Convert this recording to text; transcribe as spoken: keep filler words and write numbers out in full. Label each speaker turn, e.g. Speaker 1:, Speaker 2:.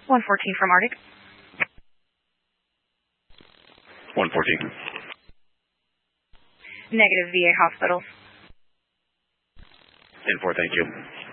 Speaker 1: one fourteen from Arctic.
Speaker 2: one fourteen.
Speaker 1: Negative V A hospital.
Speaker 2: ten four, thank you.